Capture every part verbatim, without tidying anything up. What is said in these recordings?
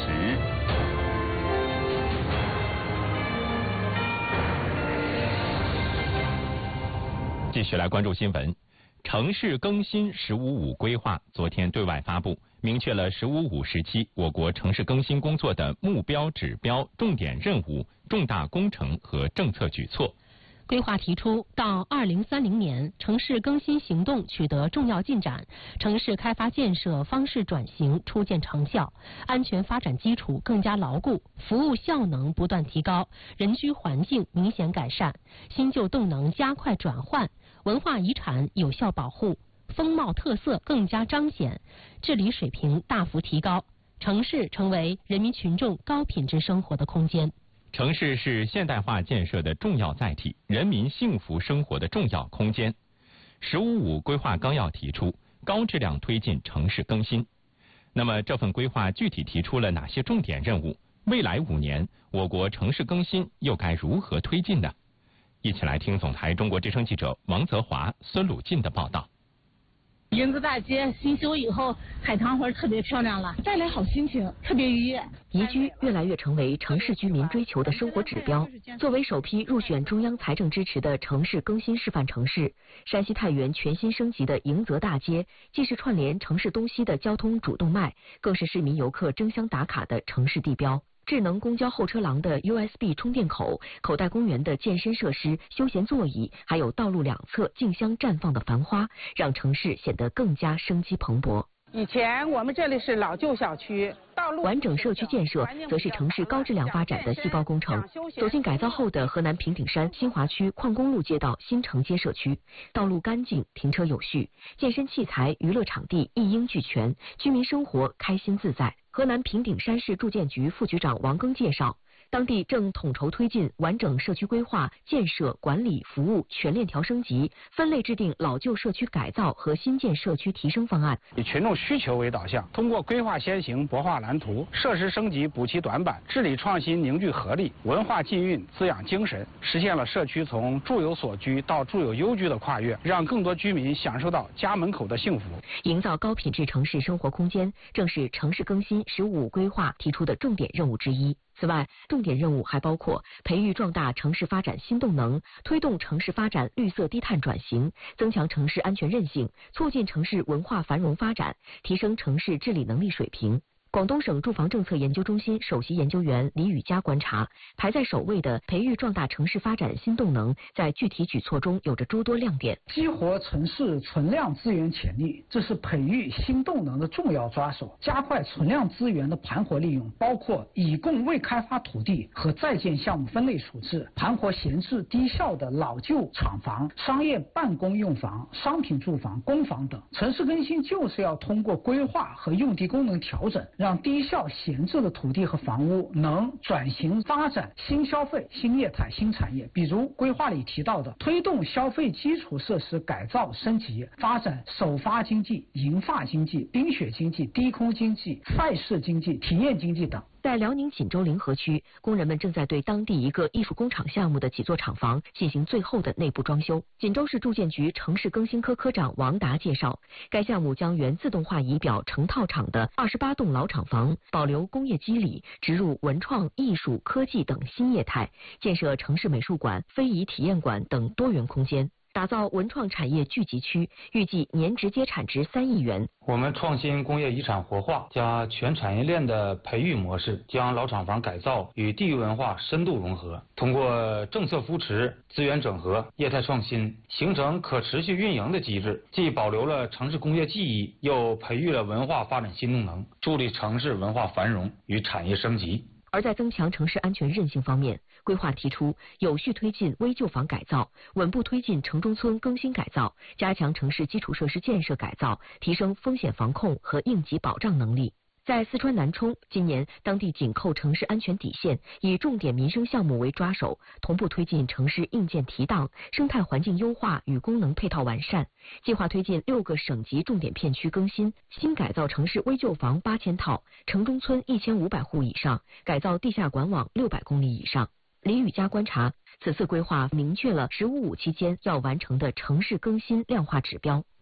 时。继续来关注新闻，城市更新“十五五”规划昨天对外发布，明确了“十五五”时期我国城市更新工作的目标、指标、重点任务、重大工程和政策举措。 规划提出，到二零三零年，城市更新行动取得重要进展，城市开发建设方式转型初见成效，安全发展基础更加牢固，服务效能不断提高，人居环境明显改善，新旧动能加快转换，文化遗产有效保护，风貌特色更加彰显，治理水平大幅提高，城市成为人民群众高品质生活的空间。 城市是现代化建设的重要载体，人民幸福生活的重要空间。“十五五”规划纲要提出，高质量推进城市更新。那么，这份规划具体提出了哪些重点任务？未来五年，我国城市更新又该如何推进呢？一起来听总台中国之声记者王泽华、孙鲁进的报道。 迎子大街新修以后，海棠花特别漂亮了，带来好心情，特别愉悦。 宜居越来越成为城市居民追求的生活指标。作为首批入选中央财政支持的城市更新示范城市，山西太原全新升级的迎泽大街，既是串联城市东西的交通主动脉，更是市民游客争相打卡的城市地标。智能公交候车廊的 U S B 充电口、口袋公园的健身设施、休闲座椅，还有道路两侧竞相绽放的繁花，让城市显得更加生机蓬勃。 以前我们这里是老旧小区，道路完整社区建设则是城市高质量发展的细胞工程。走进改造后的河南平顶山新华区矿公路街道新城街社区，道路干净，停车有序，健身器材、娱乐场地一应俱全，居民生活开心自在。河南平顶山市住建局副局长王庚介绍，当地正统筹推进完整社区规划、建设、管理、服务全链条升级，分类制定老旧社区改造和新建社区提升方案， 以群众需求为导向，通过规划先行、博画蓝图、设施升级补齐短板、治理创新凝聚合力、文化浸润滋养精神，实现了社区从住有所居到住有优居的跨越，让更多居民享受到家门口的幸福。 营造高品质城市生活空间，正是城市更新“十五五”规划提出的重点任务之一。此外，重点任务还包括培育壮大城市发展新动能，推动城市发展绿色低碳转型，增强城市安全韧性，促进城市文化繁荣发展，提升城市治理能力水平。广东省住房政策研究中心首席研究员李宇佳观察，排在首位的培育壮大城市发展新动能，在具体举措中有着诸多亮点。 激活城市存量资源潜力，这是培育新动能的重要抓手。加快存量资源的盘活利用，包括已供未开发土地和在建项目分类处置，盘活闲置低效的老旧厂房、商业办公用房、商品住房、公房等。城市更新就是要通过规划和用地功能调整，让低效闲置的土地和房屋能转型发展新消费、新业态、新产业。比如规划里提到的，推动消费基础设施改造升级，发展首发经济、银发经济、冰雪经济、低空经济、赛事经济、体验经济等。 在辽宁锦州临河区，工人们正在对当地一个艺术工厂项目的几座厂房进行最后的内部装修。锦州市住建局城市更新科科长王达介绍，该项目将原自动化仪表成套厂的二十八栋老厂房保留工业基理，植入文创、艺术、科技等新业态，建设城市美术馆、非遗体验馆等多元空间，打造文创产业聚集区，预计年直接产值三亿元。 我们创新工业遗产活化加全产业链的培育模式，将老厂房改造与地域文化深度融合，通过政策扶持、资源整合、业态创新，形成可持续运营的机制，既保留了城市工业记忆，又培育了文化发展新动能，助力城市文化繁荣与产业升级。 而在增强城市安全韧性方面，规划提出有序推进危旧房改造，稳步推进城中村更新改造，加强城市基础设施建设改造，提升风险防控和应急保障能力。在四川南充，今年当地紧扣城市安全底线，以重点民生项目为抓手，同步推进城市硬件提档、生态环境优化与功能配套完善。计划推进六个省级重点片区更新，新改造城市危旧房八千套，城中村一千五百户以上，改造地下管网六百公里以上。李宇佳观察，此次规划明确了“十五五”期间要完成的城市更新量化指标。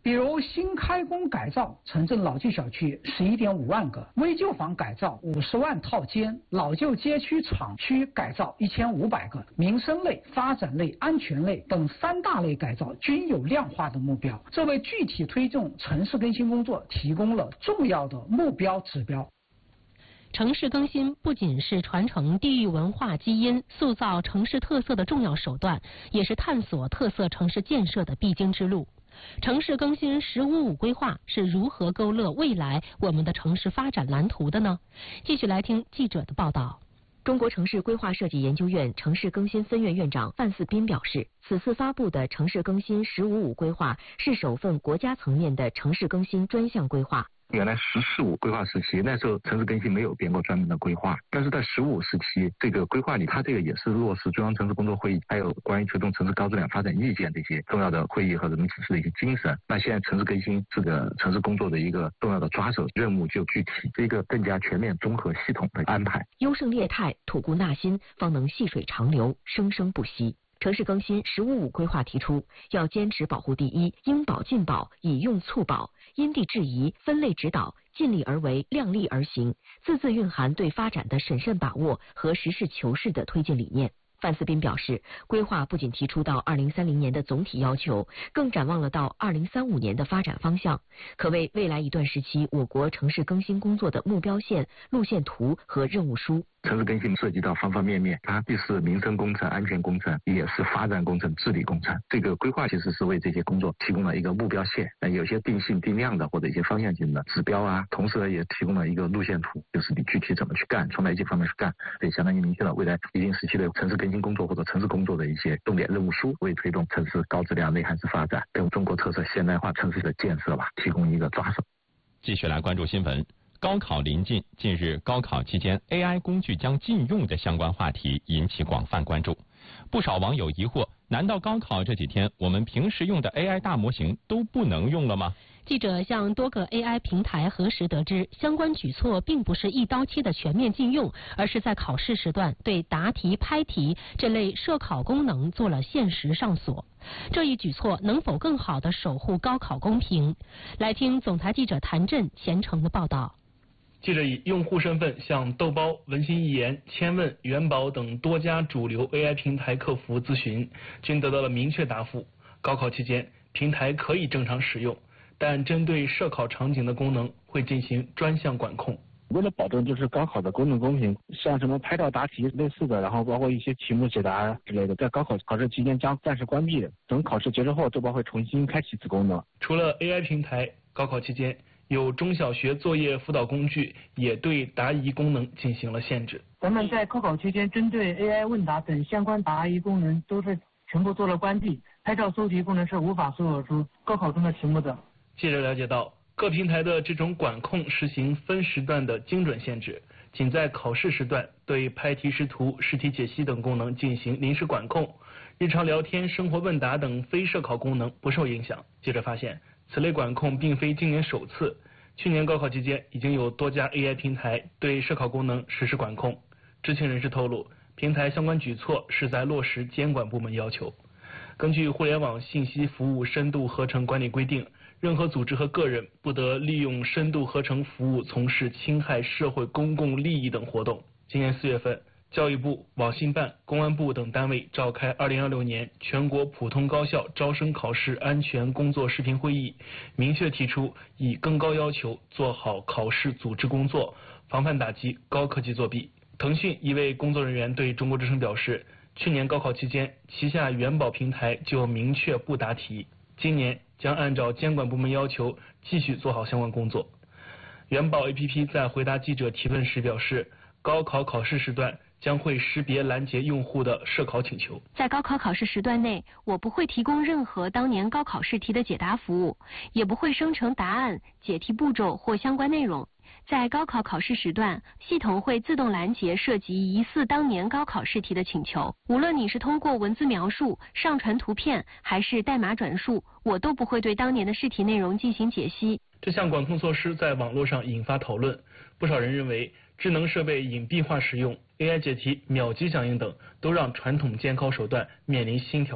比如新开工改造城镇老旧小区十一点五万个，危旧房改造五十万套间，老旧街区厂区改造一千五百个，民生类、发展类、安全类等三大类改造均有量化的目标，这为具体推动城市更新工作提供了重要的目标指标。 城市更新不仅是传承地域文化基因、塑造城市特色的重要手段，也是探索特色城市建设的必经之路。城市更新“十五五”规划是如何勾勒未来我们的城市发展蓝图的呢？继续来听记者的报道。 中国城市规划设计研究院城市更新分院院长范四斌表示，此次发布的城市更新“十五五”规划是首份国家层面的城市更新专项规划。 原来“十四五”规划时期，那时候城市更新没有编过专门的规划，但是在“十五”时期，这个规划里，它这个也是落实中央城市工作会议，还有关于推动城市高质量发展意见这些重要的会议和人民指示的一些精神。那现在城市更新这个城市工作的一个重要的抓手任务就具体，是一个更加全面、综合、系统的安排。 优胜劣汰，吐故纳新，方能细水长流，生生不息。城市更新“十五五”规划提出，要坚持保护第一，应保尽保，以用促保，因地制宜，分类指导，尽力而为，量力而行，字字蕴含对发展的审慎把握和实事求是的推进理念。范四斌表示，规划不仅提出到二零三零年的总体要求，更展望了到二零三五年的发展方向，可为未来一段时期我国城市更新工作的目标线、路线图和任务书。 城市更新涉及到方方面面，它既是民生工程、安全工程，也是发展工程、治理工程。这个规划其实是为这些工作提供了一个目标线，呃，有些定性定量的或者一些方向性的指标啊，同时呢也提供了一个路线图，就是你具体怎么去干，从哪些方面去干，对，相当于明确了未来一定时期的城市更新工作或者城市工作的一些重点任务书，为推动城市高质量内涵式发展，跟中国特色现代化城市的建设吧，提供一个抓手。 继续来关注新闻。高考临近，近日高考期间 A I 工具将禁用的相关话题引起广泛关注。不少网友疑惑，难道高考这几天我们平时用的 A I 大模型都不能用了吗？ 记者向多个 A I 平台核实得知，相关举措并不是一刀切的全面禁用，而是在考试时段对答题、拍题这类涉考功能做了限时上锁。这一举措能否更好地守护高考公平？来听总台记者谭震虔诚的报道。 记者以用户身份向豆包、文心一言、千问、元宝等多家主流 A I 平台客服咨询，均得到了明确答复。高考期间，平台可以正常使用，但针对涉考场景的功能会进行专项管控。 为了保证就是高考的公正公平，像什么拍照答题类似的，然后包括一些题目解答之类的，在高考考试期间将暂时关闭，等考试结束后，豆包会重新开启此功能。 除了 A I 平台，高考期间有中小学作业辅导工具也对答疑功能进行了限制。 咱们在高考期间针对 A I 问答等相关答疑功能都是全部做了关闭，拍照搜题功能是无法搜索出高考中的题目的。 记者了解到，各平台的这种管控实行分时段的精准限制，仅在考试时段对拍题识图、试题解析等功能进行临时管控，日常聊天、生活问答等非涉考功能不受影响。记者发现，此类管控并非今年首次，去年高考期间已经有多家 A I 平台对涉考功能实施管控。知情人士透露，平台相关举措是在落实监管部门要求。根据互联网信息服务深度合成管理规定，任何组织和个人不得利用深度合成服务从事侵害社会公共利益等活动。今年四月份，教育部、网信办、公安部等单位召开二零二六年全国普通高校招生考试安全工作视频会议，明确提出以更高要求做好考试组织工作，防范打击高科技作弊。腾讯一位工作人员对中国之声表示，去年高考期间，旗下元宝平台就明确不答题，今年将按照监管部门要求继续做好相关工作。元宝 A P P 在回答记者提问时表示，高考考试时段将会识别拦截用户的涉考请求。 在高考考试时段内，我不会提供任何当年高考试题的解答服务，也不会生成答案、解题步骤或相关内容。在高考考试时段，系统会自动拦截涉及疑似当年高考试题的请求。无论你是通过文字描述、上传图片，还是代码转述，我都不会对当年的试题内容进行解析。 这项管控措施在网络上引发讨论，不少人认为智能设备隐蔽化使用、A I 解题秒击响应等，都让传统监考手段面临新挑战。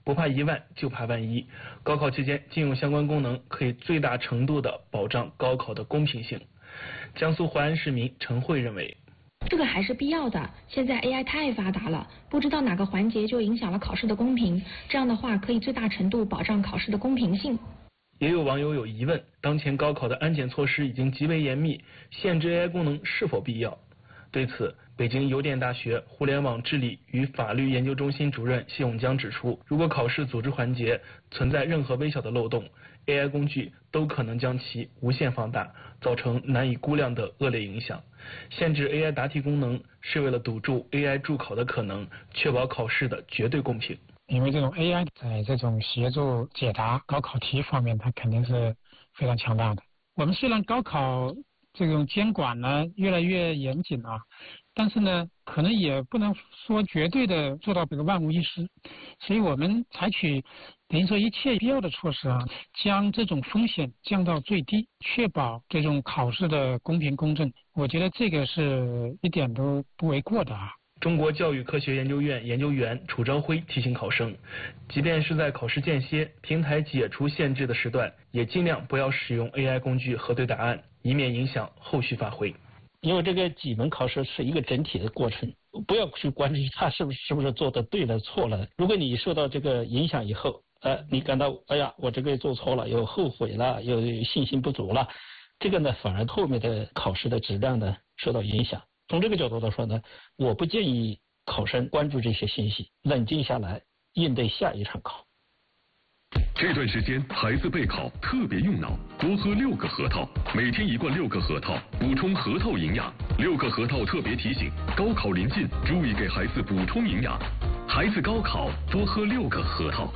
不怕一万就怕万一。高考期间禁用相关功能，可以最大程度的保障高考的公平性。江苏淮安市民陈慧认为， 这个还是必要的。现在 A I 太发达了，不知道哪个环节就影响了考试的公平。这样的话，可以最大程度保障考试的公平性。 也有网友有疑问，当前高考的安检措施已经极为严密，限制 A I 功能是否必要？对此，北京邮电大学互联网治理与法律研究中心主任谢永江指出，如果考试组织环节存在任何微小的漏洞， A I 工具都可能将其无限放大，造成难以估量的恶劣影响。限制 A I 答题功能是为了堵住 A I 助考的可能，确保考试的绝对公平。 因为这种 A I 在这种协助解答高考题方面，它肯定是非常强大的。我们虽然高考这种监管呢越来越严谨啊，但是呢可能也不能说绝对的做到这个万无一失，所以我们采取等于说一切必要的措施啊，将这种风险降到最低，确保这种考试的公平公正。我觉得这个是一点都不为过的啊。 中国教育科学研究院研究员楚朝晖提醒考生，即便是在考试间歇、平台解除限制的时段，也尽量不要使用 A I 工具核对答案，以免影响后续发挥。 因为这个几门考试是一个整体的过程，不要去关注他是不是是不是做的对了错了。如果你受到这个影响以后，呃，你感到哎呀我这个做错了，有后悔了，有信心不足了，这个呢反而后面的考试的质量呢受到影响。从这个角度来说呢，我不建议考生关注这些信息，冷静下来应对下一场考。 这段时间孩子备考特别用脑，多喝六个核桃，每天一罐六个核桃，补充核桃营养。六个核桃特别提醒，高考临近，注意给孩子补充营养。孩子高考多喝六个核桃。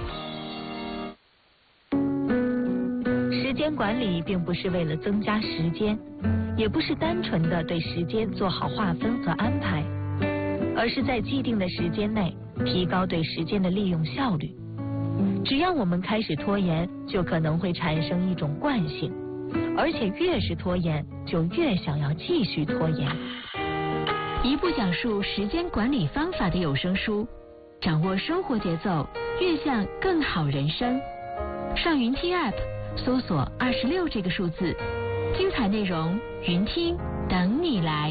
时间管理并不是为了增加时间，也不是单纯的对时间做好划分和安排，而是在既定的时间内提高对时间的利用效率。只要我们开始拖延，就可能会产生一种惯性，而且越是拖延，就越想要继续拖延。 一部讲述时间管理方法的有声书，掌握生活节奏，悦向更好人生。上云听 App 搜索二十六这个数字，精彩内容云听等你来。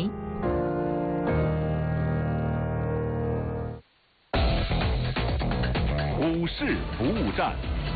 股市服务站，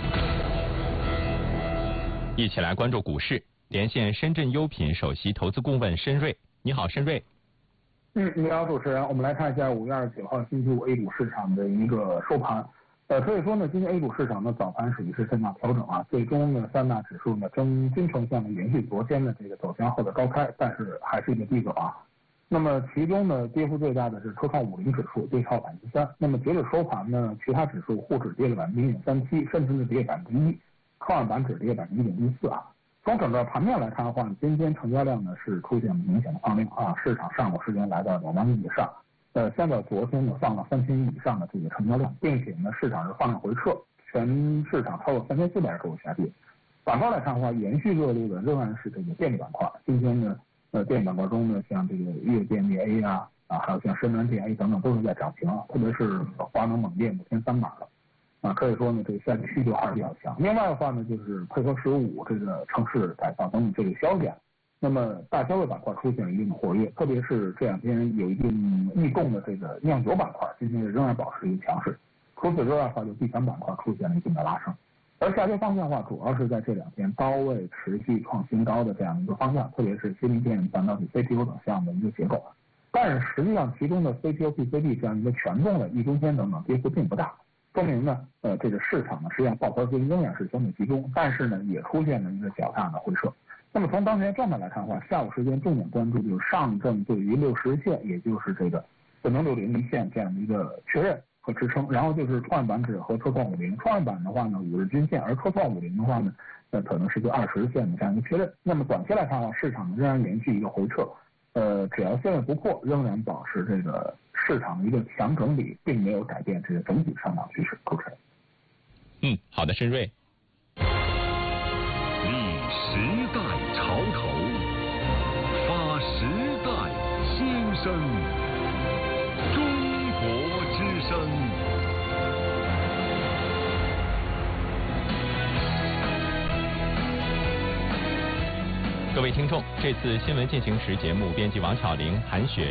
一起来关注股市，连线深圳优品首席投资顾问申瑞。你好，申瑞。 嗯，你好，主持人。我们来看一下五月二十九号星期五 A 股市场的一个收盘。呃，可以说呢，今天 A 股市场的早盘属于是震荡调整啊，最终呢三大指数呢仍均呈现了延续昨天的这个走强后的高开，但是还是一个低走啊。那么其中呢，跌幅最大的是科创五零指数，跌超百分之三。那么截止收盘呢，其他指数沪指跌了百分之一点三七，深成指跌百分之一，创业板指跌百分之一点一四啊。从整个盘面来看的话，今天成交量呢是出现了明显的放量啊，市场上午时间来到两万亿以上，呃，相较昨天呢放了三千亿以上的这个成交量，并且呢市场是放量回撤，全市场超过三千四百个股下跌。板块来看的话，延续热度的仍然是这个电力板块，今天呢。呃，电板块中呢，像这个粤电力 A 啊，啊，还有像深南电 A 等等，都是在涨停啊，特别是华能锰电五天三板了，啊，可以说呢，这个下跌需求还是比较强。另外的话呢，就是配合十五这个城市改造等等这个消减，那么大消费板块出现了一定的活跃，特别是这两天有一定异动的这个酿酒板块，今天仍然保持一个强势。除此之外的话，就地产板块出现了一定的拉升。而下跌方向的话，主要是在这两天高位持续创新高的这样一个方向，特别是芯片、半导体、C P U 等项目的一个结构。但是实际上，其中的 C P U、P C B 这样一个权重的一中天等等跌幅并不大，说明呢，呃，这个市场呢实际上爆发资金仍然是相对集中，但是呢也出现了一个较大的回撤。那么从当前状态来看的话，下午时间重点关注就是上证对于六十日线，也就是这个四零六零一线这样的一个确认和支撑，然后就是创业板指和科创五零，创业板的话呢五日均线，而科创五零的话呢，呃可能是个二十日线的这样一个确认。那么短期来看的话，市场仍然延续一个回撤，呃只要线位不破，仍然保持这个市场的一个强整理，并没有改变这个整体上涨趋势。主持人。 嗯，好的，申瑞。 立时代潮头，发时代新声。中国之声。 各位听众，这次新闻进行时节目编辑王巧玲、韩雪。